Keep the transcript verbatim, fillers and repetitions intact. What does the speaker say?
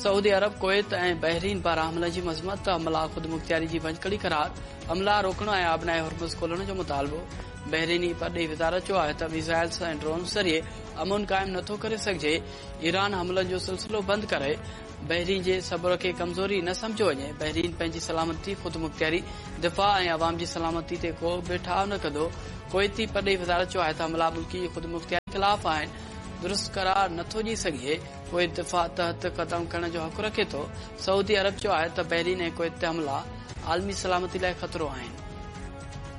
Saudi अरब Kuwait ऐं Bahrain पारां हमले जी मज़म्मत। हमला ख़ुद मुख्तियारी जी भञकड़ी करार। हमला रोकणो ऐं आबनाए हुर्मुज़ खोलण जो मुतालबो। बहरीनी परॾेही वज़ारत चयो आहे त मिसाइल्स ऐं ड्रोन ज़रिए अमन क़ाइम नथो करे सघिजे। ईरान हमलनि जो सिलसिलो बंदि करे बहरीन जे सबुर खे कमज़ोरी न समझो वञे। बहरीन पंहिंजी सलामती ख़ुद मुख्तियारी दिफ़ा ऐं अवाम जी सलामती ते को बेठाव न कंदो। कुवैती परॾेही वज़ारत चयो आहे त हमला मुल्की जी ख़ुद मुख्तियारी ख़िलाफ़ आहिनि। दुरुस्त करार नथो ॾेई सघे। कुवैत दिफ़ा तहत क़दम खणण जो हक़ रखे थो। सऊदी अरब चयो आहे त बहरीन ऐं कुवैत ते हमला आलमी सलामती लाइ ख़तरो आहिनि।